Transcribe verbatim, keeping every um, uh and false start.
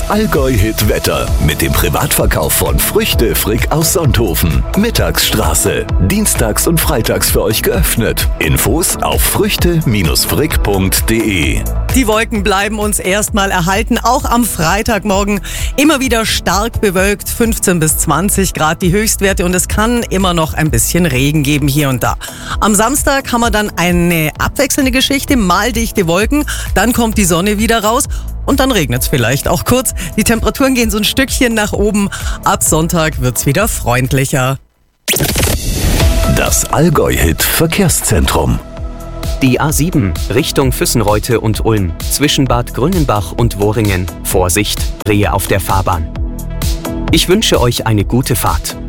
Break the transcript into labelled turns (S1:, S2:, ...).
S1: Das Allgäu-Hit-Wetter mit dem Privatverkauf von Früchte Frick aus Sonthofen. Mittagsstraße. Dienstags und freitags für euch geöffnet. Infos auf früchte frick punkt de.
S2: Die Wolken bleiben uns erstmal erhalten, auch am Freitagmorgen. Immer wieder stark bewölkt, fünfzehn bis zwanzig Grad die Höchstwerte und es kann immer noch ein bisschen Regen geben hier und da. Am Samstag haben wir dann eine abwechselnde Geschichte, mal dichte Wolken, dann kommt die Sonne wieder raus. Und dann regnet es vielleicht auch kurz. Die Temperaturen gehen so ein Stückchen nach oben. Ab Sonntag wird es wieder freundlicher.
S1: Das Allgäu-Hit-Verkehrszentrum.
S3: Die A sieben Richtung Füssenreute und Ulm zwischen Bad Grünenbach und Wohringen. Vorsicht, Rehe auf der Fahrbahn. Ich wünsche euch eine gute Fahrt.